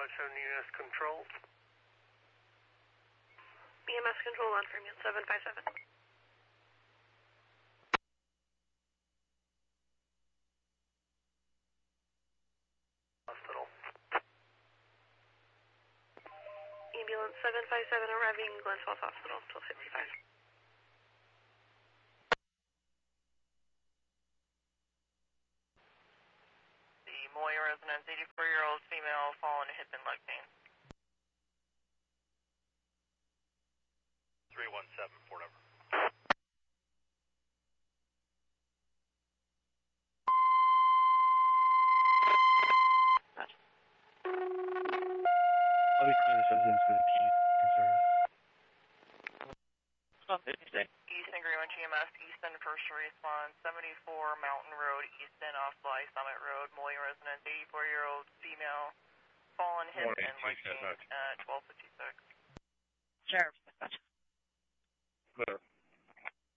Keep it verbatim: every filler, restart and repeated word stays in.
five seven E M S control. E M S control on Freeman seven five seven. Hospital. Ambulance seven five seven arriving Glens Falls Hospital, twelve fifty-five. The Moy residence, eighty-four-year-old female, fallen hip and leg pain. three one seven, Fort Ever. I'll be clear this residence for the keys and service. Oh, Easton Greenwich E M S, Easton first response, seventy-four Mountain Road, Easton off Bly Summit Road, Moy residence, eighty-four-year-old female, fallen hip Morning, and leg Chief pain Dispatch. at twelve fifty-six. Sheriff. Clear.